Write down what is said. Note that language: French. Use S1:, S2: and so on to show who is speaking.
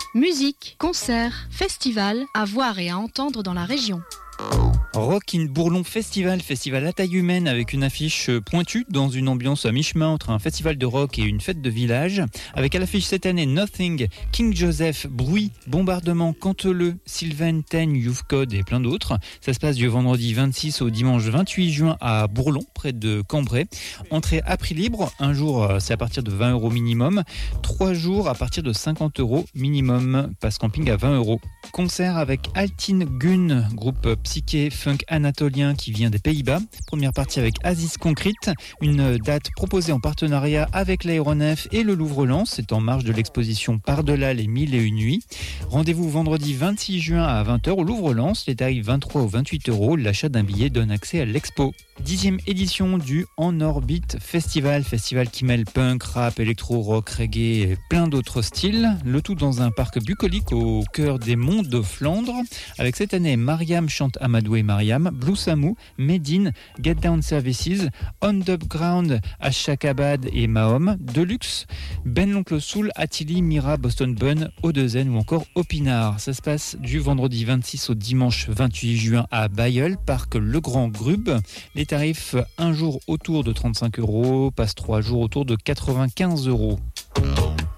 S1: Musique, concerts, festivals, à voir et à entendre dans la région.
S2: Rock in Bourlon Festival à taille humaine avec une affiche pointue dans une ambiance à mi-chemin entre un festival de rock et une fête de village. Avec à l'affiche cette année Nothing, King Joseph, Bruit, Bombardement, Canteleu, Sylvain, Teigne, Youth Code et plein d'autres. Ça se passe du vendredi 26 au dimanche 28 juin à Bourlon, près de Cambrai. Entrée à prix libre, un jour c'est à partir de 20 € minimum, 3 jours à partir de 50 € minimum, passe camping à 20 €. Concert avec Altin Gun, groupe psyché funk anatolien qui vient des Pays-Bas. Première partie avec Aziz Concrete, une date proposée en partenariat avec l'Aéronef et le Louvre-Lens. C'est en marge de l'exposition Par-delà les 1001 nuits. Rendez-vous vendredi 26 juin à 20h au Louvre-Lens. Les tarifs 23 ou 28 €. L'achat d'un billet donne accès à l'expo. 10e édition du En Orbite Festival qui mêle punk, rap, électro, rock, reggae et plein d'autres styles. Le tout dans un parc bucolique au cœur des monts de Flandre. Avec cette année, Mariam chante Amadou et Mariam, Blue Samou, Medine, Get Down Services, On Dub Ground, Ashakabad et Mahom, Deluxe, Ben l'Oncle Soul, Attili, Mira, Boston Bun, O2N ou encore Opinard. Ça se passe du vendredi 26 au dimanche 28 juin à Bailleul, parc Le Grand Grub. Les tarifs, un jour autour de 35 €, passe 3 jours autour de 95 €.